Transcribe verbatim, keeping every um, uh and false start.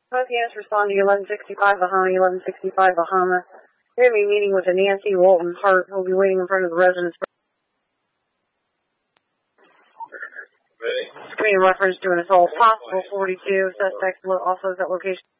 Both units respond to eleven sixty-five Bahama, eleven sixty-five Bahama. We're going to be meeting with a Nancy Walton Hart who will be waiting in front of the residence. Screen reference to an assault possible forty-two. Suspect also at that location.